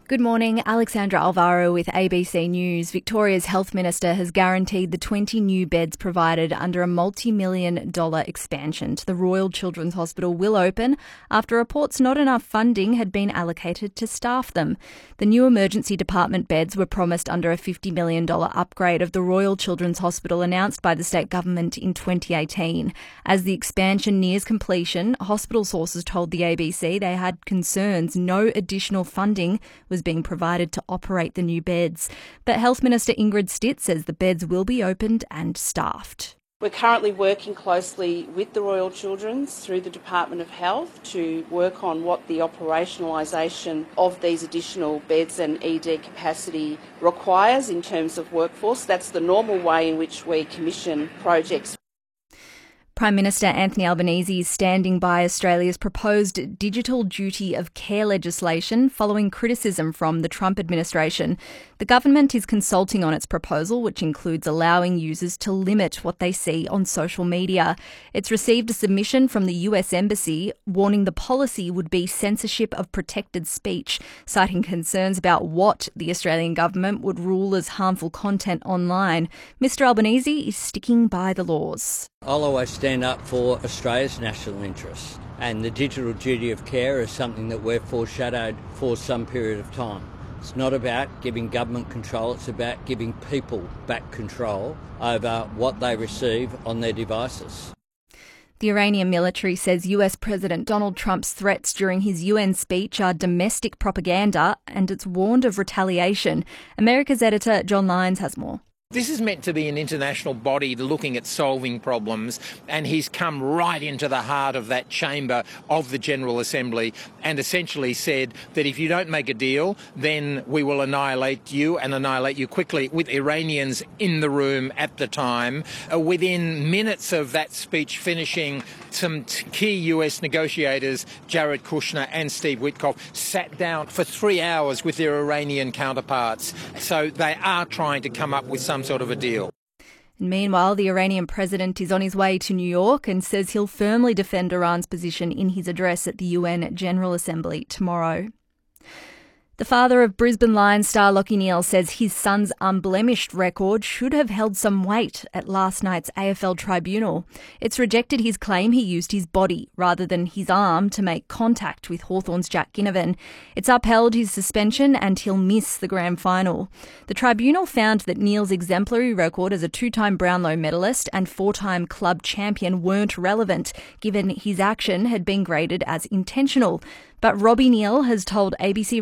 Good morning, Alexandra Alvaro with ABC News. Victoria's Health Minister has guaranteed the 20 new beds provided under a multi-million-dollar expansion to the Royal Children's Hospital will open after reports not enough funding had been allocated to staff them. The new emergency department beds were promised under a $50 million upgrade of the Royal Children's Hospital announced by the state government in 2018. As the expansion nears completion, hospital sources told the ABC they had concerns no additional funding was being provided to operate the new beds. But Health Minister Ingrid Stitt says the beds will be opened and staffed. We're currently working closely with the Royal Children's through the Department of Health to work on what the operationalisation of these additional beds and ED capacity requires in terms of workforce. That's the normal way in which we commission projects. Prime Minister Anthony Albanese is standing by Australia's proposed digital duty of care legislation following criticism from the Trump administration. The government is consulting on its proposal, which includes allowing users to limit what they see on social media. It's received a submission from the US Embassy warning the policy would be censorship of protected speech, citing concerns about what the Australian government would rule as harmful content online. Mr Albanese is sticking by the laws. I'll always stand up for Australia's national interests, and the digital duty of care is something that we've foreshadowed for some period of time. It's not about giving government control, it's about giving people back control over what they receive on their devices. The Iranian military says US President Donald Trump's threats during his UN speech are domestic propaganda, and it's warned of retaliation. America's editor John Lyons has more. This is meant to be an international body looking at solving problems, and he's come right into the heart of that chamber of the General Assembly and essentially said that if you don't make a deal, then we will annihilate you and annihilate you quickly, with Iranians in the room at the time. Within minutes of that speech finishing, some key US negotiators, Jared Kushner and Steve Witkoff, sat down for 3 hours with their Iranian counterparts. So they are trying to come up with some sort of a deal. Meanwhile, the Iranian president is on his way to New York and says he'll firmly defend Iran's position in his address at the UN General Assembly tomorrow. The father of Brisbane Lions star Lachie Neale says his son's unblemished record should have held some weight at last night's AFL tribunal. It's rejected his claim he used his body rather than his arm to make contact with Hawthorn's Jack Ginnivan. It's upheld his suspension and he'll miss the grand final. The tribunal found that Neale's exemplary record as a two-time Brownlow medalist and four-time club champion weren't relevant, given his action had been graded as intentional. But Robbie Neale has told ABC